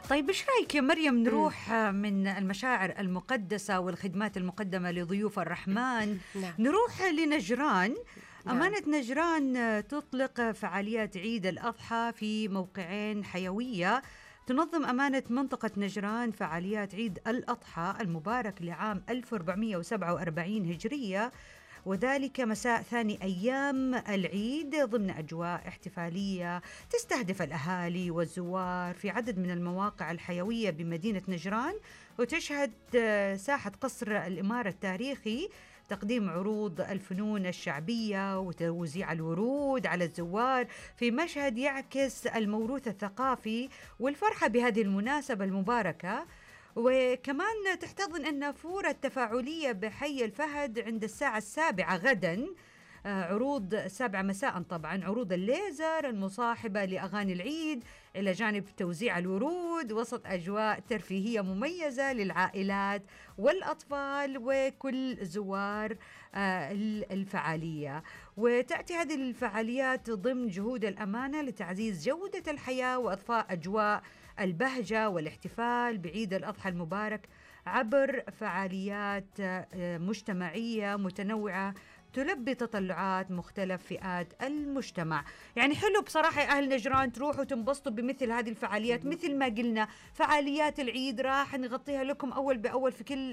طيب إيش رأيك يا مريم نروح من المشاعر المقدسة والخدمات المقدمة لضيوف الرحمن نعم. نروح لنجران. نعم. أمانة نجران تطلق فعاليات عيد الأضحى في موقعين حيوية. تنظم أمانة منطقة نجران فعاليات عيد الأضحى المبارك لعام 1447 هجرية، وذلك مساء ثاني أيام العيد ضمن أجواء احتفالية تستهدف الأهالي والزوار في عدد من المواقع الحيوية بمدينة نجران. وتشهد ساحة قصر الإمارة التاريخي تقديم عروض الفنون الشعبية وتوزيع الورود على الزوار في مشهد يعكس الموروث الثقافي والفرحة بهذه المناسبة المباركة. وكمان تحتضن النافورة التفاعلية بحي الفهد عند الساعة 7 غدا، عروض 7 مساء طبعا، عروض الليزر المصاحبة لأغاني العيد إلى جانب توزيع الورود وسط أجواء ترفيهية مميزة للعائلات والأطفال وكل زوار الفعالية. وتأتي هذه الفعاليات ضمن جهود الأمانة لتعزيز جودة الحياة وإضفاء أجواء البهجة والاحتفال بعيد الأضحى المبارك عبر فعاليات مجتمعية متنوعة تلبي تطلعات مختلف فئات المجتمع. يعني حلو بصراحة يا أهل نجران تروحوا تنبسطوا بمثل هذه الفعاليات. مثل ما قلنا فعاليات العيد راح نغطيها لكم أول بأول في كل